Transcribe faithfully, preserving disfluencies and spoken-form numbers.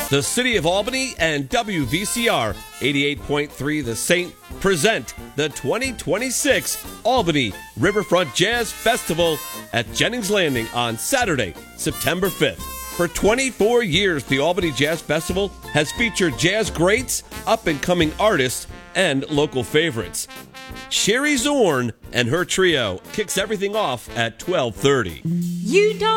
The City of Albany and W V C R eighty-eight point three The Saint present the twenty twenty-six Albany Riverfront Jazz Festival at Jennings Landing on Saturday, September fifth. For twenty-four years, the Albany Jazz Festival has featured jazz greats, up-and-coming artists, and local favorites. Sherry Zorn and her trio kicks everything off at twelve thirty. You don't